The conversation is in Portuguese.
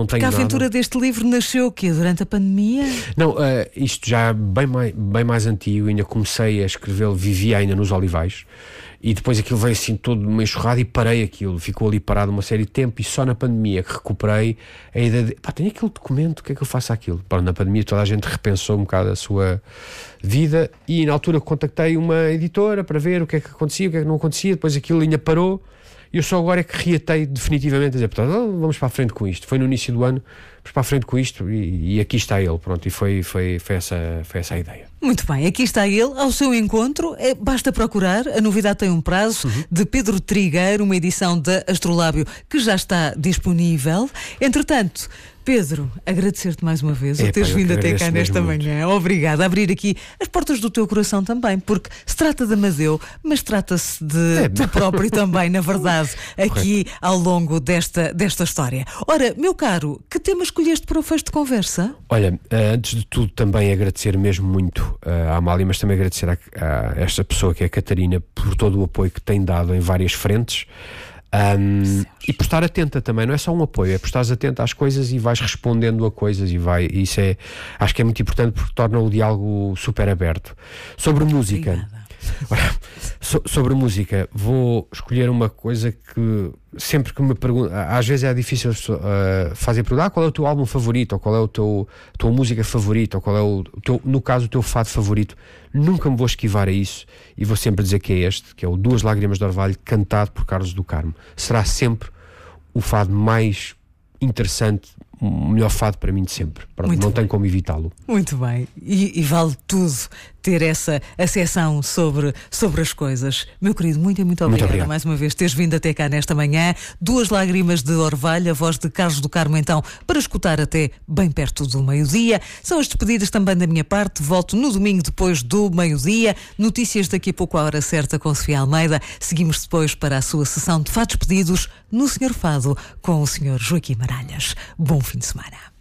tenho nada. A aventura deste livro nasceu o quê? Durante a pandemia? Não, isto já bem mais antigo. Ainda comecei a escrevê-lo, vivia ainda nos Olivais. E depois aquilo veio assim todo meio enxurrado e parei aquilo. Ficou ali parado uma série de tempo e só na pandemia que recuperei a ideia de tenho aquele documento, o que é que eu faço àquilo? Na pandemia toda a gente repensou um bocado a sua vida e na altura contactei uma editora para ver o que é que acontecia, o que é que não acontecia. Depois aquilo ainda parou e eu só agora é que reatei definitivamente a dizer, portanto, vamos para a frente com isto. Foi no início do ano, vamos para a frente com isto e aqui está ele, pronto, e foi essa a ideia. Muito bem, aqui está ele, ao seu encontro, basta procurar, a novidade tem um prazo, de Pedro Trigueiro, uma edição da Astrolábio que já está disponível. Entretanto, Pedro, agradecer-te mais uma vez por teres vindo até cá nesta manhã. Obrigada. A abrir aqui as portas do teu coração também, porque se trata de Amadeu, mas trata-se de tu próprio também, na verdade, aqui ao longo desta história. Ora, meu caro, que tema escolheste para o fecho de conversa? Olha, antes de tudo também agradecer mesmo muito à Amália, mas também agradecer a esta pessoa que é a Catarina por todo o apoio que tem dado em várias frentes. E por estar atenta também, não é só um apoio, é por estares atenta às coisas e vais respondendo a coisas e isso acho que é muito importante porque torna o diálogo super aberto. Sobre música, sobre música, vou escolher uma coisa que sempre que me perguntam, às vezes é difícil fazer perguntar qual é o teu álbum favorito, ou qual é a tua música favorita, ou qual é no caso o teu fado favorito. Nunca me vou esquivar a isso e vou sempre dizer que é este, que é o Duas Lágrimas de Orvalho, cantado por Carlos do Carmo. Será sempre o fado mais interessante, o melhor fado para mim de sempre. Pronto, não tenho como evitá-lo. Muito bem. E vale tudo ter essa acessão sobre as coisas. Meu querido, muito obrigada mais uma vez teres vindo até cá nesta manhã. Duas Lágrimas de Orvalho, a voz de Carlos do Carmo, então, para escutar até bem perto do meio-dia. São as despedidas também da minha parte. Volto no domingo depois do meio-dia. Notícias daqui a pouco à hora certa com Sofia Almeida. Seguimos depois para a sua sessão de fados pedidos no Senhor Fado com o Sr. Joaquim Maralhas. Bom fim de semana.